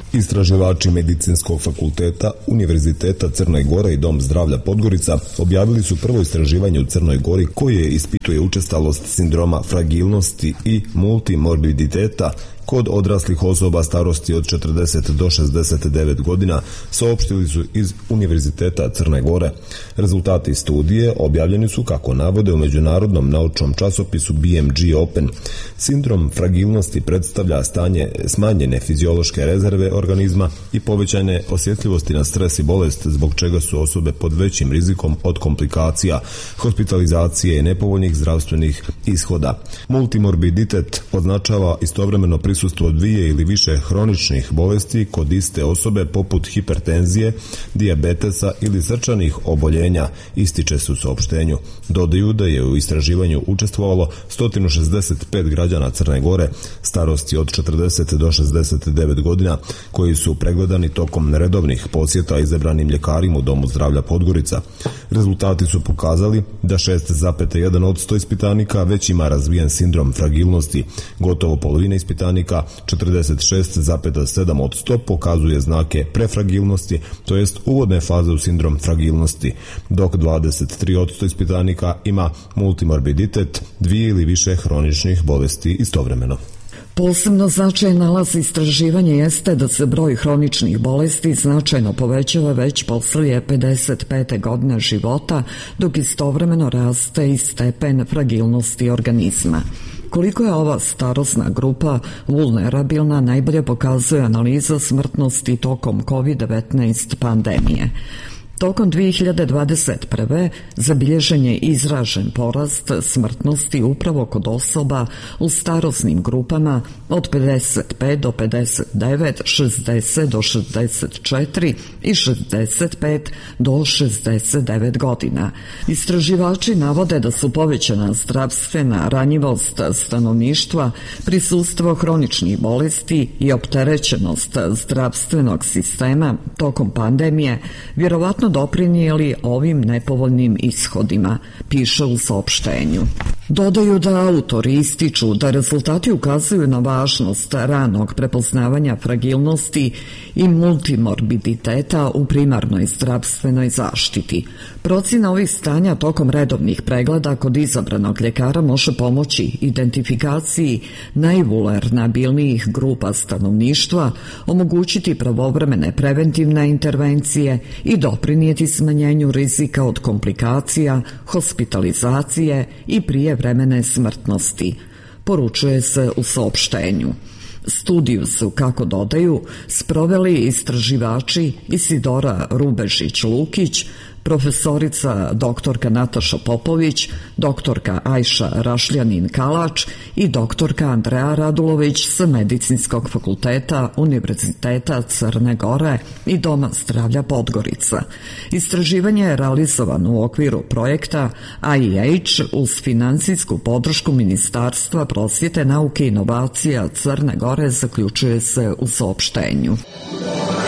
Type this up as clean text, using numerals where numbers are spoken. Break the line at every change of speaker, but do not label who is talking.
Istraživači Medicinskog fakulteta Univerziteta Crne Gore i Dom zdravlja Podgorica objavili su prvo istraživanje u Crnoj Gori koje ispituje učestalost sindroma fragilnosti i multimorbiditeta kod odraslih osoba starosti od 40 do 69 godina, saopštili su iz Univerziteta Crne Gore. Rezultati studije objavljeni su, kako navode, u međunarodnom naučnom časopisu BMG Open. Sindrom fragilnosti predstavlja stanje smanjene fiziološke rezerve organizma i povećane osjetljivosti na stres i bolest, zbog čega su osobe pod većim rizikom od komplikacija, hospitalizacije i nepovoljnih zdravstvenih ishoda. Multimorbiditet označava istovremeno prisustvo dvije ili više hroničnih bolesti kod iste osobe, poput hipertenzije, dijabetesa ili srčanih oboljenja, ističe se u saopštenju. Dodaju da je u istraživanju učestvovalo 165 građana Crne Gore starosti od 40 do 69 godina, koji su pregledani tokom redovnih posjeta izabranim ljekarima u Domu zdravlja Podgorica. Rezultati su pokazali da 6,1% ispitanika već ima razvijen sindrom fragilnosti. Gotovo polovina ispitanika, 46,7%, pokazuje znake prefragilnosti, to jest uvodne faze u sindrom fragilnosti, dok 23% ispitanika ima multimorbiditet, dvije ili više hroničnih bolesti istovremeno.
Posebno značaj nalaz istraživanja jeste da se broj hroničnih bolesti značajno povećava već poslije 55. godine života, dok istovremeno raste i stepen fragilnosti organizma. Koliko je ova starosna grupa vulnerabilna najbolje pokazuje analiza smrtnosti tokom COVID-19 pandemije. Tokom 2021. zabilježen je izražen porast smrtnosti upravo kod osoba u starosnim grupama od 55 do 59, 60 do 64 i 65 do 69 godina. Istraživači navode da su povećana zdravstvena ranjivost stanovništva, prisustvo hroničnih bolesti i opterećenost zdravstvenog sistema tokom pandemije vjerovatno doprinijeli ovim nepovoljnim ishodima, piše u saopštenju. Dodaju da autori ističu da rezultati ukazuju na važnost ranog prepoznavanja fragilnosti i multimorbiditeta u primarnoj zdravstvenoj zaštiti. Procjena ovih stanja tokom redovnih pregleda kod izabranog ljekara može pomoći identifikaciji najvulnerabilnijih grupa stanovništva, omogućiti pravovremene preventivne intervencije i doprinijeti smanjenju rizika od komplikacija, hospitalizacije i prijevremene smrtnosti, poručuje se u saopštenju. Studiju su, kako dodaju, sproveli istraživači Isidora Rubežić-Lukić, profesorica doktorka Nataša Popović, doktorka Ajša Rašljanin-Kalač i doktorka Andreja Radulović sa Medicinskog fakulteta Univerziteta Crne Gore i Doma zdravlja Podgorica. Istraživanje je realizovano u okviru projekta IEH uz financijsku podršku Ministarstva prosvjete, nauke i inovacija Crne Gore, zaključuje se u saopštenju.